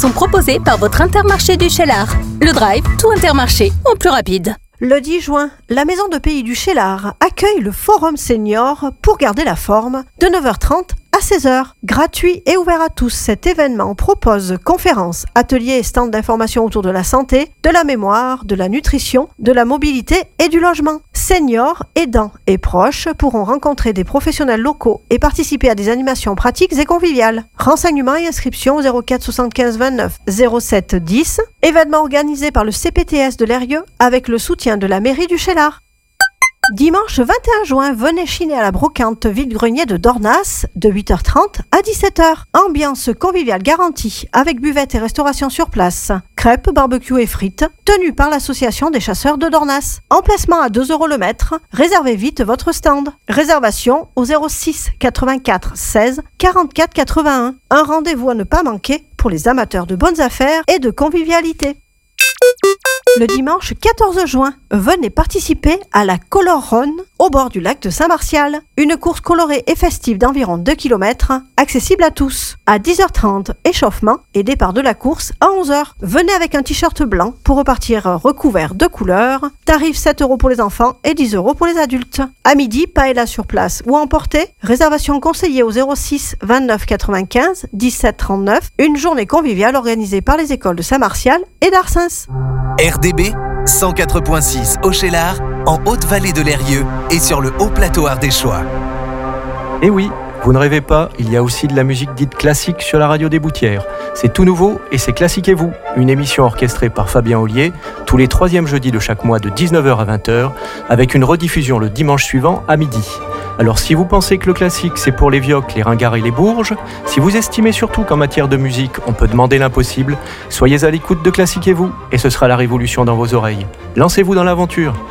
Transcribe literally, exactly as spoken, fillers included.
sont proposés par votre Intermarché du Cheylard. Le drive, tout Intermarché, en plus rapide. Le dix juin, la Maison de Pays du Cheylard accueille le Forum Senior pour garder la forme de neuf heures trente à seize heures. Gratuit et ouvert à tous, cet événement propose conférences, ateliers et stands d'information autour de la santé, de la mémoire, de la nutrition, de la mobilité et du logement. Seniors, aidants et proches pourront rencontrer des professionnels locaux et participer à des animations pratiques et conviviales. Renseignements et inscriptions au zéro quatre soixante-quinze vingt-neuf zéro sept dix. Événement organisé par le C P T S de l'Eyrieux avec le soutien de la mairie du Cheylard. Dimanche vingt et un juin, venez chiner à la brocante vide-grenier de Dornas de huit heures trente à dix-sept heures. Ambiance conviviale garantie avec buvette et restauration sur place. Crêpes, barbecue et frites, tenue par l'association des chasseurs de Dornas. Emplacement à deux euros le mètre. Réservez vite votre stand. Réservation au zéro six quatre-vingt-quatre seize quarante-quatre quatre-vingt-un. Un rendez-vous à ne pas manquer pour les amateurs de bonnes affaires et de convivialité. Le dimanche quatorze juin, venez participer à la Color Run au bord du lac de Saint-Martial. Une course colorée et festive d'environ deux kilomètres, accessible à tous. À dix heures trente, échauffement et départ de la course à onze heures. Venez avec un t-shirt blanc pour repartir recouvert de couleurs. Tarif sept euros pour les enfants et dix euros pour les adultes. À midi, paella sur place ou emporter. Réservation conseillée au zéro six vingt-neuf quatre-vingt-quinze dix-sept trente-neuf. Une journée conviviale organisée par les écoles de Saint-Martial et d'Arsens. R D B cent quatre virgule six au Cheylard, en Haute-Vallée de l'Eyrieux et sur le haut plateau ardéchois. Et oui, vous ne rêvez pas, il y a aussi de la musique dite classique sur la radio des Boutières. C'est tout nouveau et c'est Classiquez-vous, une émission orchestrée par Fabien Ollier, tous les troisièmes jeudis de chaque mois de dix-neuf heures à vingt heures, avec une rediffusion le dimanche suivant à midi. Alors si vous pensez que le classique c'est pour les vioques, les ringards et les bourges, si vous estimez surtout qu'en matière de musique on peut demander l'impossible, soyez à l'écoute de Classiquez-vous et ce sera la révolution dans vos oreilles. Lancez-vous dans l'aventure.